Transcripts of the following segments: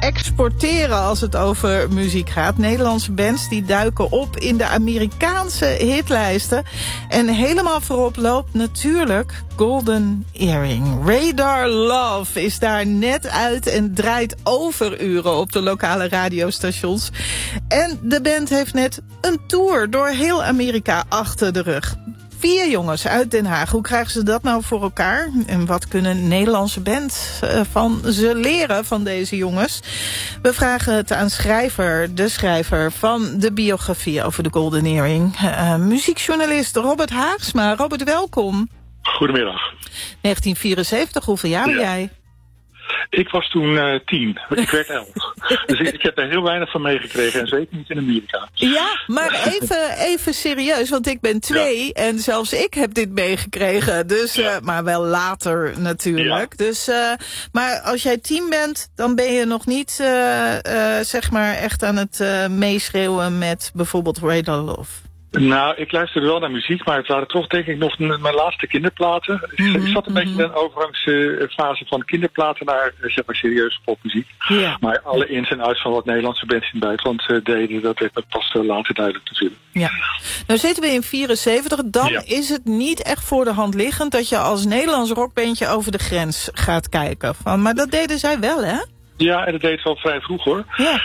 exporteren als het over muziek gaat. Nederlandse bands die duiken op in de Amerikaanse hitlijsten. En helemaal voorop loopt natuurlijk Golden Earring. Radar Love is daar net uit en draait overuren op de lokale radiostations. En de band heeft net een tour door heel Amerika achter de rug. 4 jongens uit Den Haag. Hoe krijgen ze dat nou voor elkaar? En wat kunnen Nederlandse bands van ze leren van deze jongens? We vragen het aan de schrijver van de biografie over de Golden Earring. Muziekjournalist Robert Haagsma. Robert, welkom. Goedemiddag. 1974, hoeveel jaar ben jij? Ik was toen 10. Ik werd 11. Dus ik heb daar heel weinig van meegekregen. En zeker niet in Amerika. Ja, maar even serieus. Want ik ben 2 en zelfs ik heb dit meegekregen. Dus, maar wel later natuurlijk. Ja. Dus, maar als jij 10 bent, dan ben je nog niet zeg maar echt aan het meeschreeuwen met bijvoorbeeld Radar Love. Nou, ik luisterde wel naar muziek, maar het waren toch denk ik nog mijn laatste kinderplaten. Ik zat een beetje in een overgangsfase van kinderplaten naar zeg maar serieuze popmuziek. Ja. Maar alle ins en outs van wat Nederlandse bands in het buitenland deden, dat werd me pas later duidelijk natuurlijk. Ja. Nou zitten we in 74, dan is het niet echt voor de hand liggend dat je als Nederlands rockbandje over de grens gaat kijken. Maar dat deden zij wel, hè? Ja, en dat deed ze al vrij vroeg, hoor. Ja.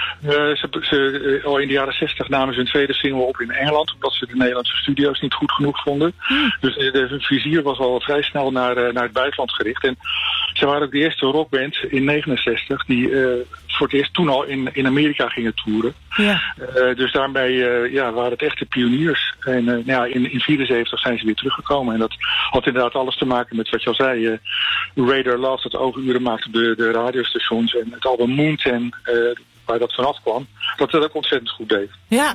Al in de jaren 60 namen ze een tweede single op in Engeland, omdat ze de Nederlandse studio's niet goed genoeg vonden. Dus de vizier was al vrij snel naar het buitenland gericht. En ze waren ook de eerste rockband in 69 die voor het eerst toen al in Amerika gingen toeren. Ja. Dus daarmee waren het echte pioniers. En in 74 zijn ze weer teruggekomen. En dat had inderdaad alles te maken met wat je al zei. Radar Love, dat overuren maakte op de radiostations. En het album Moonten, waar dat vanaf kwam, dat ook ontzettend goed deed. Ja,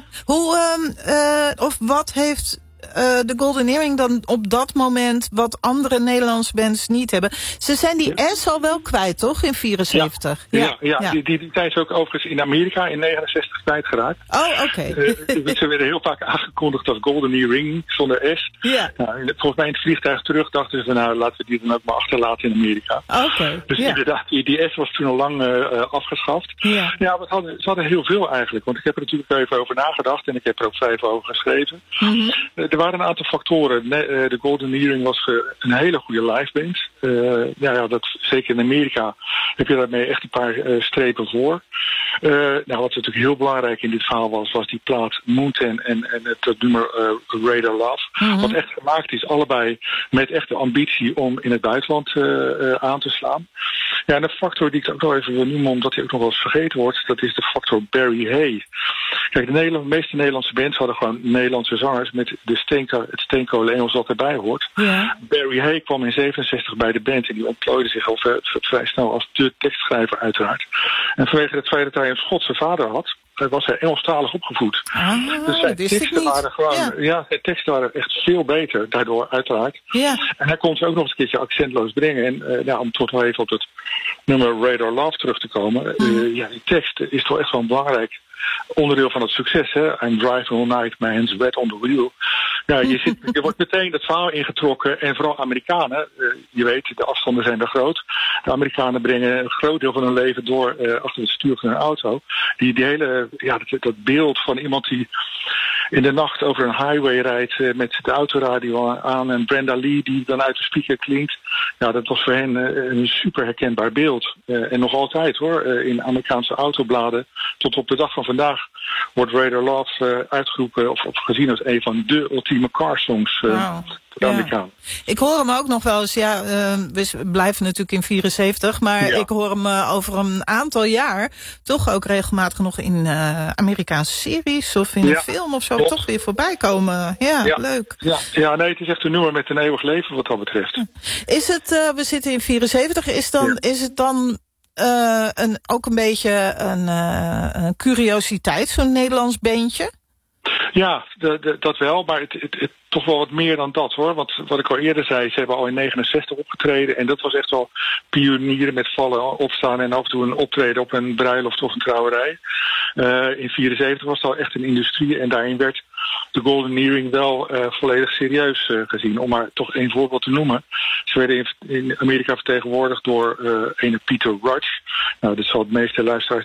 wat heeft de Golden Earring dan op dat moment wat andere Nederlandse bands niet hebben? Ze zijn die S al wel kwijt, toch, in 74? Ja. Die zijn ze ook overigens in Amerika in 69 kwijtgeraakt. Oh, oké. Ze werden heel vaak aangekondigd als Golden Earring zonder S. Ja. Nou, volgens mij in het vliegtuig terug dachten ze, laten we die dan ook maar achterlaten in Amerika. Oké. Dus inderdaad, die S was toen al lang afgeschaft. Ja, ze hadden heel veel eigenlijk, want ik heb er natuurlijk even over nagedacht en ik heb er ook 5 over geschreven. Mm-hmm. Er waren een aantal factoren. De Golden Earring was een hele goede liveband. Dat zeker in Amerika heb je daarmee echt een paar strepen voor. Wat natuurlijk heel belangrijk in dit verhaal was die plaat Moonten en het nummer Radar Love. Mm-hmm. Wat echt gemaakt is, allebei met echt de ambitie om in het buitenland aan te slaan. Ja, en een factor die ik ook nog even wil noemen, omdat die ook nog wel eens vergeten wordt, dat is de factor Barry Hay. Kijk, de meeste Nederlandse bands hadden gewoon Nederlandse zangers met het steenkolen Engels dat erbij hoort. Ja. Barry Hay kwam in 67 bij de band en die ontplooide zich al vrij snel als de tekstschrijver uiteraard. En vanwege het feit dat hij een Schotse vader had, was hij Engelstalig opgevoed. Dus zijn teksten waren gewoon, zijn teksten waren echt veel beter, daardoor uiteraard. Ja. En hij kon ze ook nog eens een keertje accentloos brengen. En om toch nog even op het nummer Radar Love terug te komen. Die tekst is toch echt wel een belangrijk onderdeel van het succes, hè? I'm driving all night, my hands wet on the wheel. Ja, je wordt meteen het verhaal ingetrokken. En vooral Amerikanen, je weet, de afstanden zijn er groot. De Amerikanen brengen een groot deel van hun leven door achter het stuur van hun auto. Dat beeld van iemand die in de nacht over een highway rijdt met de autoradio aan en Brenda Lee die dan uit de speaker klinkt. Ja, dat was voor hen een super herkenbaar beeld. En nog altijd hoor, in Amerikaanse autobladen tot op de dag van vandaag wordt Radar Love uitgeroepen of gezien als een van de ultieme carsongs. Ja. Ik hoor hem ook nog wel eens, we blijven natuurlijk in 74, maar ik hoor hem over een aantal jaar toch ook regelmatig nog in Amerikaanse series of in een film of zo toch weer voorbij komen. Ja, leuk. Ja, nee, het is echt een nummer met een eeuwig leven wat dat betreft. Is het, we zitten in 74, is het dan ook een beetje een curiositeit, zo'n Nederlands bandje? Ja, dat wel, maar het toch wel wat meer dan dat hoor. Want wat ik al eerder zei, ze hebben al in 69 opgetreden. En dat was echt wel pionieren met vallen, opstaan en af en toe een optreden op een bruiloft of een trouwerij. In 74 was het al echt een industrie en daarin werd de Golden Earring wel volledig serieus gezien. Om maar toch één voorbeeld te noemen. Ze werden in Amerika vertegenwoordigd door ene Peter Rudge. Nou, dat zal het meeste luisteraars